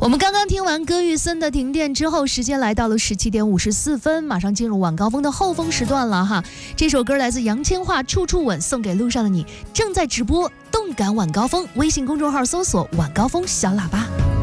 我们刚刚听完歌玉森的停电之后，时间来到了17点54分，马上进入晚高峰的后峰时段了哈。这首歌来自杨千嬅《处处吻》，送给路上的你。正在直播动感晚高峰，微信公众号搜索晚高峰小喇叭。